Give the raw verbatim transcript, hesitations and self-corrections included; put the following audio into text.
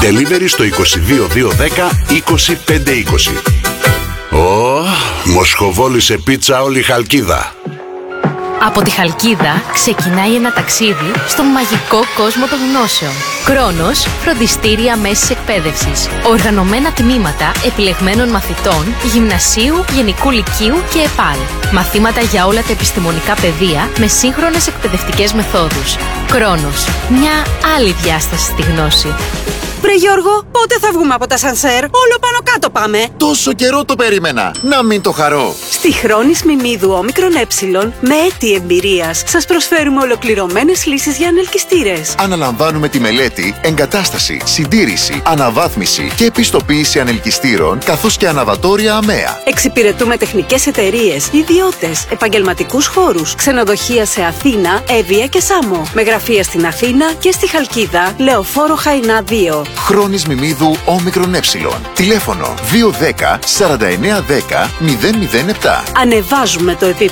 Delivery στο είκοσι δύο δύο δέκα είκοσι πέντε είκοσι. Ω, μοσχοβόλησε πίτσα όλη η Χαλκίδα. Από τη Χαλκίδα ξεκινάει ένα ταξίδι στον μαγικό κόσμο των γνώσεων. Κρόνος, φροντιστήρια μέσης εκπαίδευσης. Οργανωμένα τμήματα επιλεγμένων μαθητών γυμνασίου, γενικού λυκείου και ΕΠΑΛ. Μαθήματα για όλα τα επιστημονικά πεδία με σύγχρονες εκπαιδευτικές μεθόδους. Κρόνος, μια άλλη διάσταση στη γνώση. Βρε Γιώργο, πότε θα βγούμε από τα σανσέρ? Όλο πάνω κάτω πάμε. Τόσο καιρό το περίμενα. Να μην το χαρώ. Στη Χρόνης Μιμίδου όμικρον ε, με έτη εμπειρίας, σας προσφέρουμε ολοκληρωμένες λύσεις για ανελκυστήρες. Αναλαμβάνουμε τη μελέτη, εγκατάσταση, συντήρηση, αναβάθμιση και επιστοποίηση ανελκυστήρων, καθώς και αναβατόρια αμαία. Εξυπηρετούμε τεχνικές εταιρείες, ιδιώτες, επαγγελματικούς χώρους, ξενοδοχεία σε Αθήνα, Εύβοια και Σάμο. Με γραφεία στην Αθήνα και στη Χαλκίδα, Λεωφόρο Χαϊνά δύο. Χρόνης Μιμίδου όμικρον ε. Τηλέφωνο δύο ένα μηδέν σαράντα εννέα δέκα μηδέν μηδέν επτά. Ανεβάζουμε το επίπεδο.